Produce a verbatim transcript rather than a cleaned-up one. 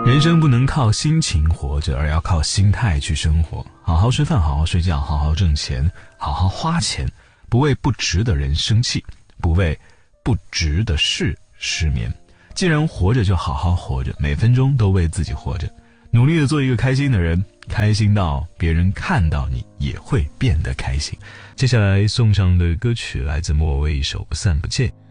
人生不能靠心情活着，而要靠心态去生活。好好吃饭，好好睡觉，好好挣钱，好好花钱，不为不值的人生气，不为不值的事失眠。既然活着，就好好活着，每分钟都为自己活着，努力的做一个开心的人，开心到别人看到你也会变得开心。接下来送上的歌曲来自莫文蔚一首《不散不见》。